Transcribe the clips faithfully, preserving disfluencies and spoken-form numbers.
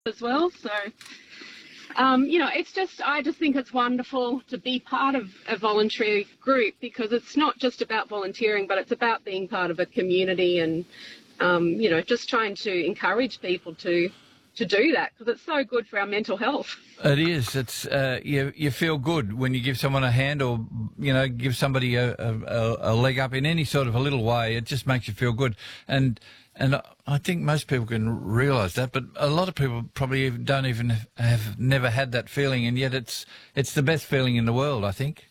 as well. So, um, you know, it's just, I just think it's wonderful to be part of a voluntary group, because it's not just about volunteering, but it's about being part of a community and, um, you know, just trying to encourage people to to do that, because it's so good for our mental health. It is. It's uh, you. You feel good when you give someone a hand, or you know, give somebody a, a, a leg up in any sort of a little way. It just makes you feel good, and and I think most people can realise that. But a lot of people probably don't even have never had that feeling, and yet it's it's the best feeling in the world, I think.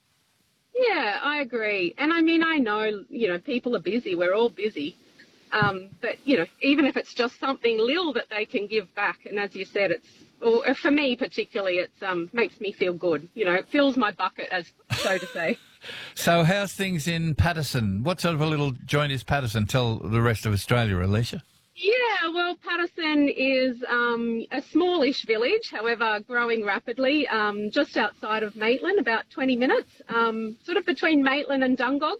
Yeah, I agree. And I mean, I know, you know, people are busy. We're all busy. Um, but, you know, even if it's just something little that they can give back, and as you said, it's, or for me particularly, it um, makes me feel good. You know, it fills my bucket, as so to say. So how's things in Paterson? What sort of a little joint is Paterson? Tell the rest of Australia, Alicia. Yeah, well, Paterson is um, a smallish village, however, growing rapidly, um, just outside of Maitland, about twenty minutes, um, sort of between Maitland and Dungog.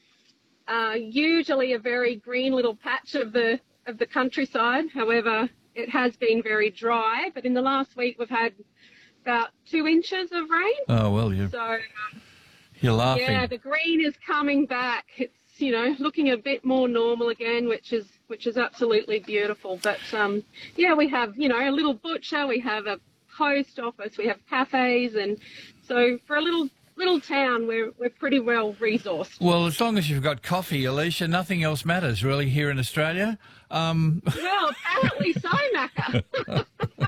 Uh, usually a very green little patch of the of the countryside. However, it has been very dry. But in the last week, we've had about two inches of rain. Oh well, you so um, you're laughing. Yeah, the green is coming back. It's, you know, looking a bit more normal again, which is which is absolutely beautiful. But um, yeah, we have, you know, a little butcher. We have a post office. We have cafes, and so for a little. Little town, we're we're pretty well resourced. Well, as long as you've got coffee, Alicia, nothing else matters really here in Australia. Um... Well, apparently so, Macca.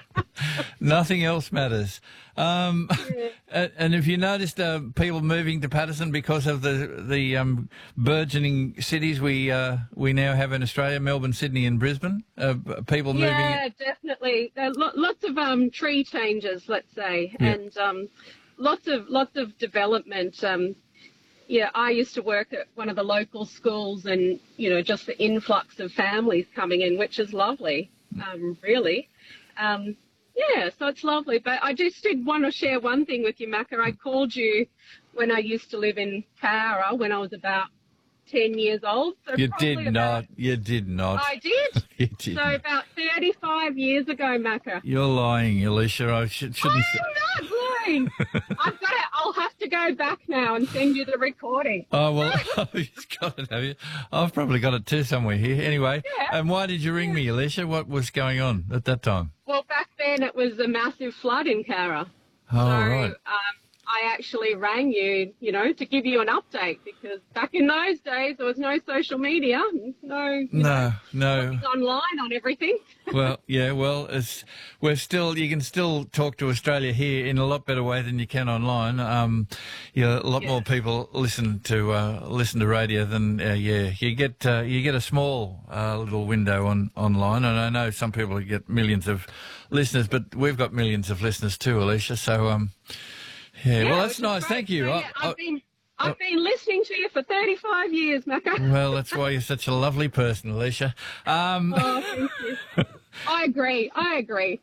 Nothing else matters. Um, yeah. And have you noticed uh, people moving to Paterson because of the the um, burgeoning cities we uh, we now have in Australia, Melbourne, Sydney and Brisbane? Uh, people moving... Yeah, definitely. There are lo- lots of um, tree changes, let's say, yeah. and... Um, Lots of lots of development. Um, yeah, I used to work at one of the local schools, and you know, just the influx of families coming in, which is lovely, um, really. Um, yeah, so it's lovely. But I just did want to share one thing with you, Macca. I called you when I used to live in Cowra when I was about ten years old. So you did about, not. You did not. I did. you did. So about thirty-five years ago, Macca. You're lying, Alicia. I should, shouldn't. I am not lying. I've got it. I'll have to go back now and send you the recording. Oh well, you've got it, have you? I've probably got it too somewhere here. Anyway, yeah. And why did you ring yeah. me, Alicia? What was going on at that time? Well, back then it was a massive flood in Cowra. Oh, so, right. Um, I actually rang you, you know, to give you an update, because back in those days there was no social media, no, you no, know, no, online on everything. Well, yeah, well, it's, we're still, you can still talk to Australia here in a lot better way than you can online. Um, yeah, a lot yeah. more people listen to uh, listen to radio than uh, yeah. You get uh, you get a small uh, little window on online, and I know some people get millions of listeners, but we've got millions of listeners too, Alicia. So um. Yeah, yeah, well, that's nice. Great. Thank you. So, yeah, I, I've I, been, I've I, been listening to you for thirty-five years, Macca. Well, that's why you're such a lovely person, Alicia. Um, oh, thank you. I agree. I agree.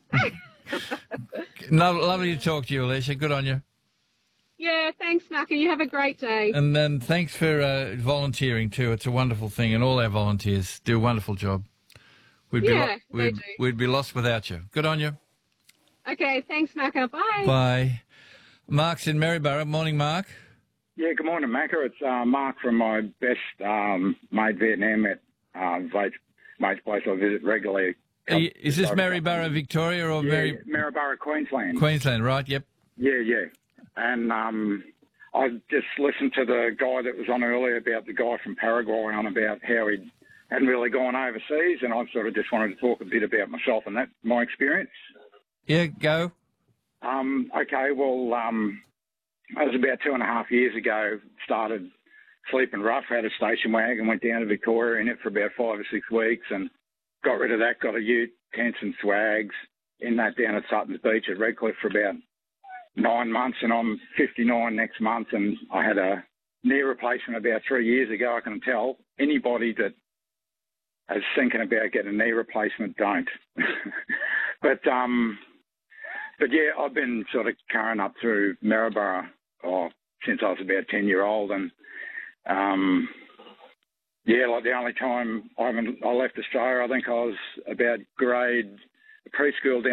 no, lovely to talk to you, Alicia. Good on you. Yeah, thanks, Macca. You have a great day. And then thanks for uh, volunteering too. It's a wonderful thing, and all our volunteers do a wonderful job. We'd be yeah, lo- we'd, they do. we'd be lost without you. Good on you. Okay, thanks, Macca. Bye. Bye. Mark's in Maryborough. Morning, Mark. Yeah, good morning, Macca. It's uh, Mark from my best um, mate Vietnam at uh, Vate's mate's place I visit regularly. You, is this Maryborough, Victoria, or yeah, Mary... Maryborough, Queensland? Queensland, right? Yep. Yeah, yeah. And um, I just listened to the guy that was on earlier about the guy from Paraguay on about how he hadn't really gone overseas, and I sort of just wanted to talk a bit about myself and that, my experience. Yeah, go. Um, okay, well, um, it was about two and a half years ago, started sleeping rough, had a station wagon, went down to Victoria in it for about five or six weeks and got rid of that, got a ute, tents and swags, in that down at Sutton's Beach at Redcliffe for about nine months, and I'm fifty-nine next month, and I had a knee replacement about three years ago. I can tell anybody that is thinking about getting a knee replacement, don't. but, um... But, yeah, I've been sort of carrying up through Maryborough oh, since I was about ten year old. And, um, yeah, like the only time I, haven't, I left Australia, I think I was about grade preschool down